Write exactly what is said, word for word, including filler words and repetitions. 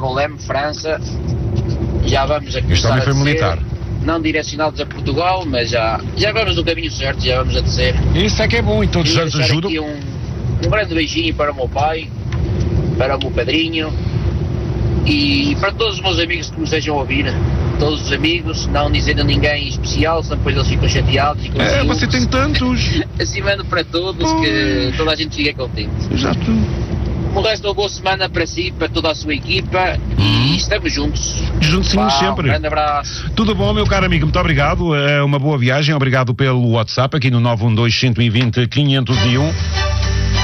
Angoleme, França, já vamos a começar Este homem foi a descer, militar. não direcionados a Portugal, mas já, já vamos no caminho certo, já vamos a descer. Isso é que é bom, e todos os anos Queria deixar ajudam. aqui um, um grande beijinho para o meu pai, para o meu padrinho e para todos os meus amigos que me estejam a ouvir. Todos os amigos, não dizendo a ninguém especial, senão depois eles ficam chateados e com É, ciúmes. você tem tantos. Assim mando para todos, Pois. que toda a gente fica contente. Exato. O resto de uma boa semana para si, para toda a sua equipa e estamos juntos. Juntinhos Vá, sempre. Um grande abraço. Tudo bom, meu caro amigo, muito obrigado. É uma boa viagem, obrigado pelo WhatsApp aqui no nove um dois, um dois zero, quinhentos e um.